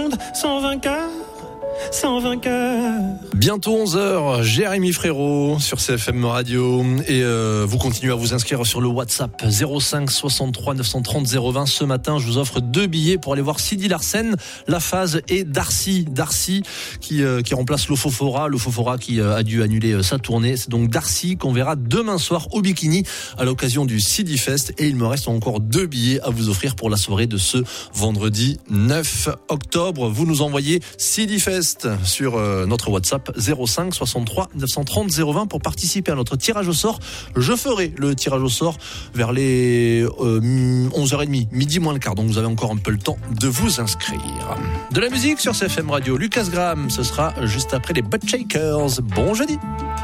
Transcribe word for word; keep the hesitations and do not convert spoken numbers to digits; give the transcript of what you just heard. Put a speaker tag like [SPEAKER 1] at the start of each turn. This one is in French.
[SPEAKER 1] monde sans vainqueur, sans vainqueur.
[SPEAKER 2] Bientôt onze heures, Jérémy Frérot sur C F M Radio et euh, vous continuez à vous inscrire sur le WhatsApp zéro cinq soixante-trois neuf cent trente zéro vingt. Ce matin, je vous offre deux billets pour aller voir Sidi Larsen, La Phase et Darcy. Darcy qui, euh, qui remplace Lofofora, Lofofora qui euh, a dû annuler euh, sa tournée. C'est donc Darcy qu'on verra demain soir au Bikini à l'occasion du Sidi Fest et il me reste encore deux billets à vous offrir pour la soirée de ce vendredi neuf octobre. Vous nous envoyez Sidi Fest sur euh, notre WhatsApp zéro cinq soixante-trois neuf cent trente zéro vingt pour participer à notre tirage au sort. Je ferai le tirage au sort vers les euh, onze heures trente, midi moins le quart. Donc vous avez encore un peu le temps de vous inscrire. De la musique sur C F M Radio. Lucas Graham, ce sera juste après les Butt Shakers. Bon jeudi.